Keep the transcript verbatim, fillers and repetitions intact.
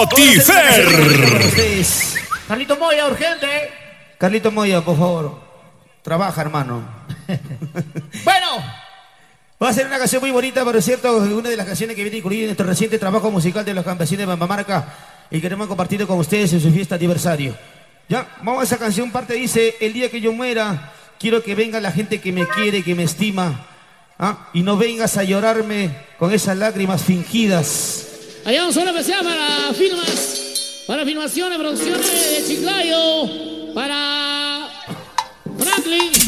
Botifer. Carlito Moya, urgente. Carlito Moya, por favor. Trabaja, hermano. Bueno. Va a ser una canción muy bonita, pero es cierto, una de las canciones que viene incluida en nuestro reciente trabajo musical de los campesinos de Bambamarca y queremos compartir con ustedes en su fiesta aniversario. Ya, vamos a esa canción, parte dice: el día que yo muera, quiero que venga la gente que me quiere, que me estima, ¿ah? Y no vengas a llorarme con esas lágrimas fingidas. Allá un solo especial para firmas, para filmaciones, producciones de Chiclayo, para Franklin.